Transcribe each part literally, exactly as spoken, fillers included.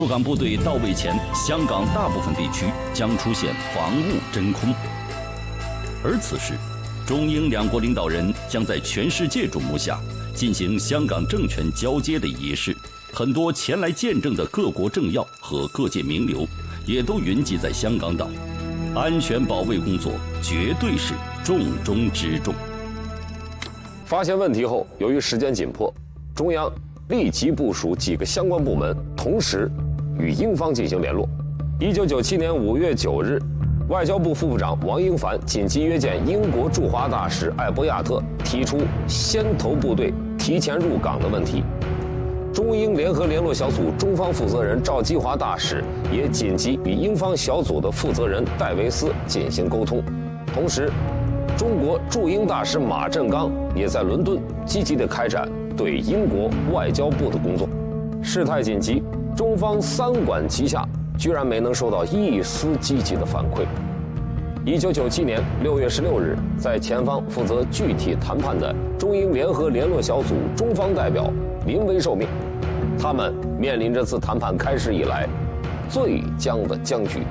驻港部队到位前，香港大部分地区将出现防务真空。而此时，中英两国领导人将在全世界瞩目下进行香港政权交接的仪式。很多前来见证的各国政要和各界名流，也都云集在香港岛。安全保卫工作绝对是重中之重。 发现问题后，由于时间紧迫，中央立即部署几个相关部门，同时与英方进行联络。一九九七年五月九日，外交部副部长王英凡紧急约见英国驻华大使艾伯亚特，提出先头部队提前入港的问题。中英联合联络小组中方负责人赵基华大使也紧急与英方小组的负责人戴维斯进行沟通。同时，中国驻英大使马振刚也在伦敦积极地开展对英国外交部的工作。事态紧急，中方三管齐下，居然没能收到一丝积极的反馈。一九九七年六月十六日，在前方负责具体谈判的中英联合联络小组中方代表临危受命，他们面临着自谈判开始以来最僵的僵局。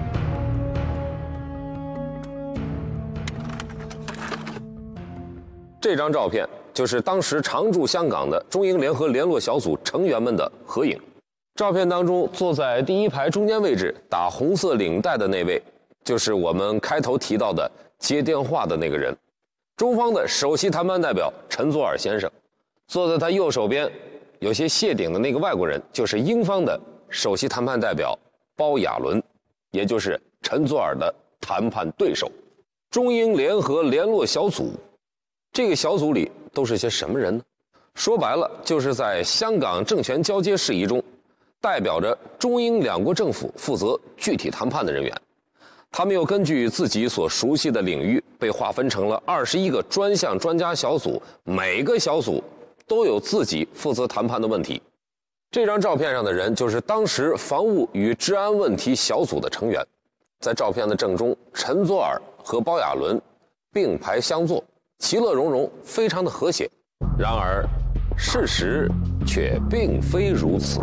这张照片就是当时常驻香港的中英联合联络小组成员们的合影。照片当中，坐在第一排中间位置打红色领带的那位，就是我们开头提到的接电话的那个人，中方的首席谈判代表陈佐洱先生。坐在他右手边有些谢顶的那个外国人，就是英方的首席谈判代表包亚伦，也就是陈佐洱的谈判对手。中英联合联络小组，这个小组里都是些什么人呢？说白了，就是在香港政权交接事宜中，代表着中英两国政府负责具体谈判的人员。他们又根据自己所熟悉的领域，被划分成了二十一个专项专家小组，每个小组都有自己负责谈判的问题。这张照片上的人就是当时防务与治安问题小组的成员。在照片的正中，陈佐洱和包亚伦并排相坐，其乐融融，非常的和谐。然而事实却并非如此。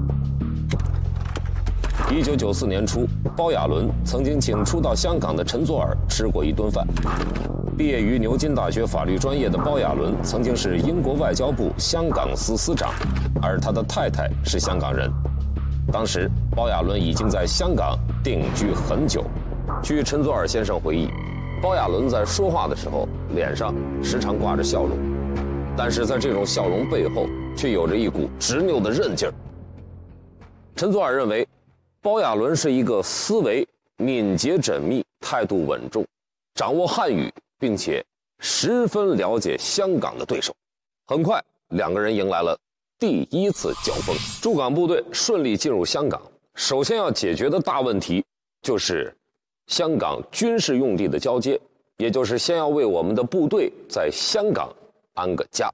一九九四年初，包亚伦曾经请初到香港的陈佐洱吃过一顿饭。毕业于牛津大学法律专业的包亚伦曾经是英国外交部香港司司长，而他的太太是香港人。当时包亚伦已经在香港定居很久。据陈佐洱先生回忆，包亚伦在说话的时候脸上时常挂着笑容，但是在这种笑容背后却有着一股执拗的韧劲儿。陈佐洱认为，包亚伦是一个思维敏捷缜密、态度稳重、掌握汉语，并且十分了解香港的对手。很快，两个人迎来了第一次交锋。驻港部队顺利进入香港，首先要解决的大问题就是香港军事用地的交接，也就是先要为我们的部队在香港安个家。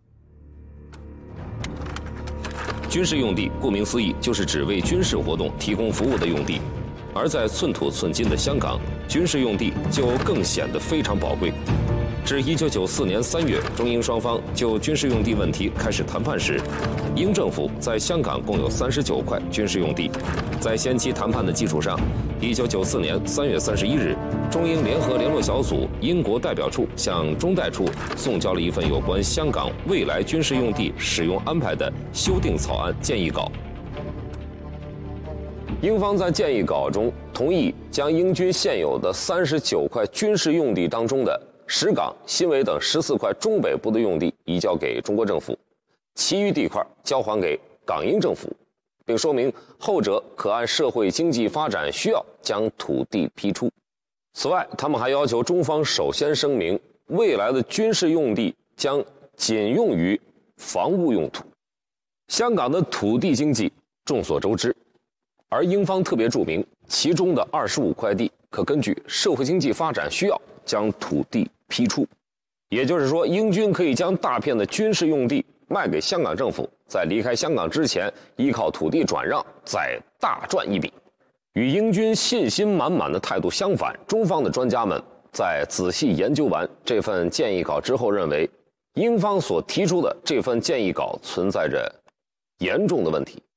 军事用地顾名思义，就是指为军事活动提供服务的用地。而在寸土寸金的香港，军事用地就更显得非常宝贵。至一九九四年三月，中英双方就军事用地问题开始谈判时，英政府在香港共有三十九块军事用地。在先期谈判的基础上，一九九四年三月三十一日，中英联合联络小组英国代表处向中代处送交了一份有关香港未来军事用地使用安排的修订草案建议稿。英方在建议稿中同意将英军现有的三十九块军事用地当中的石港、新围等十四块中北部的用地移交给中国政府，其余地块交还给港英政府，并说明后者可按社会经济发展需要将土地批出。此外，他们还要求中方首先声明，未来的军事用地将仅用于防务用途。香港的土地经济众所周知，而英方特别注明，其中的二十五块地可根据社会经济发展需要将土地批出。也就是说，英军可以将大片的军事用地卖给香港政府，在离开香港之前，依靠土地转让再大赚一笔。与英军信心满满的态度相反，中方的专家们在仔细研究完这份建议稿之后，认为英方所提出的这份建议稿存在着严重的问题。